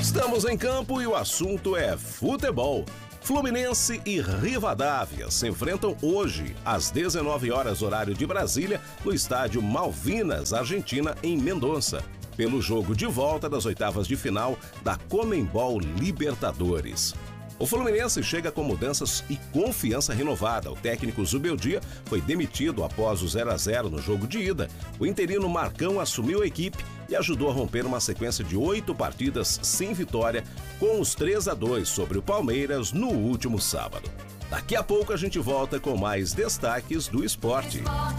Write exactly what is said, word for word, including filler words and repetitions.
Estamos em campo e o assunto é futebol. Fluminense e Rivadavia se enfrentam hoje, às dezenove horas, horário de Brasília, no estádio Malvinas, Argentina, em Mendonça, pelo jogo de volta das oitavas de final da Conmebol Libertadores. O Fluminense chega com mudanças e confiança renovada. O técnico Zubeldia foi demitido após o zero a zero no jogo de ida. O interino Marcão assumiu a equipe e ajudou a romper uma sequência de oito partidas sem vitória, com os três a dois sobre o Palmeiras no último sábado. Daqui a pouco a gente volta com mais destaques do esporte.